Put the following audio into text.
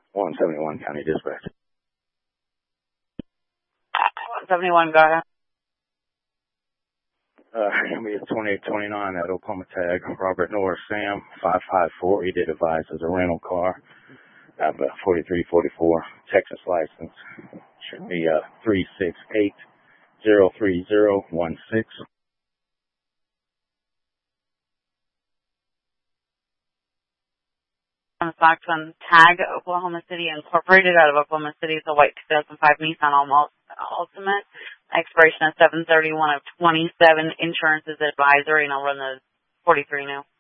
171 County Dispatch. 171, go ahead. We have 2829 at Oklahoma Tag, Robert Norris Sam, 554. He did advise as a rental car. I have a 4344 Texas license. Should be 368-03016. Stockton Tag, Oklahoma City Incorporated out of Oklahoma City. It's a white 2005 Nissan Ultimate. Expiration of 7/31 of 27. Insurance is advisory, and I'll run the 43 now.